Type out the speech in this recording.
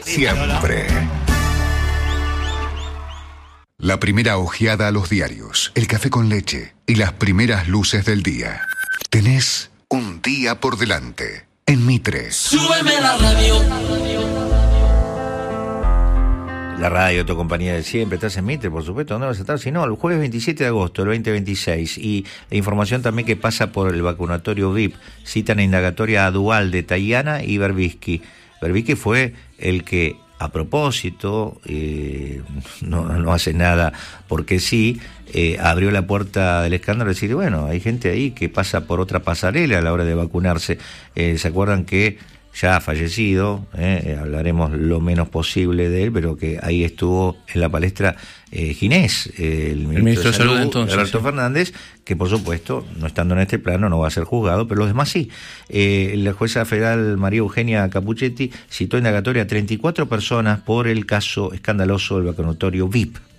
siempre. La primera ojeada a los diarios, el café con leche y las primeras luces del día. Tenés un día por delante en Mitre. Súbeme la radio. La radio, tu compañía de siempre, estás en Mitre, por supuesto, ¿dónde vas a estar? Si no, el jueves 27 de agosto del 2026. Y la información también que pasa por el vacunatorio VIP. Citan indagatoria a Duhalde, Tayana y Berbisky. Berbisky fue el que, a propósito, no hace nada porque sí, abrió la puerta del escándalo y decir, bueno, hay gente ahí que pasa por otra pasarela a la hora de vacunarse. ¿Se acuerdan que ya ha fallecido, hablaremos lo menos posible de él, pero que ahí estuvo en la palestra Ginés, el ministro de Salud, entonces, Alberto Fernández, que por supuesto, no estando en este plano, no va a ser juzgado, pero los demás sí. La jueza federal María Eugenia Capuchetti citó indagatoria a 34 personas por el caso escandaloso del vacunatorio VIP.